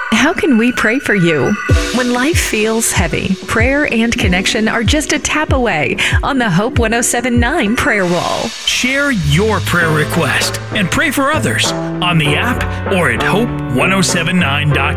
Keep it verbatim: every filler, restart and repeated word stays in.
How can we pray for you? When life feels heavy, prayer and connection are just a tap away on the Hope one oh seven point nine prayer wall. Share your prayer request and pray for others on the app or at hope ten seventy-nine dot